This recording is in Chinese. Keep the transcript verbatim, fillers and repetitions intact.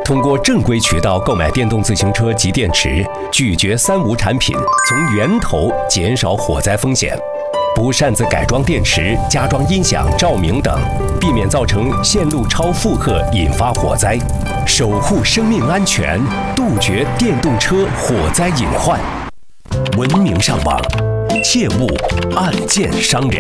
通过正规渠道购买电动自行车及电池，拒绝三无产品，从源头减少火灾风险。不擅自改装电池、加装音响、照明等，避免造成线路超负荷引发火灾，守护生命安全，杜绝电动车火灾隐患。文明上网，切勿暗箭伤人。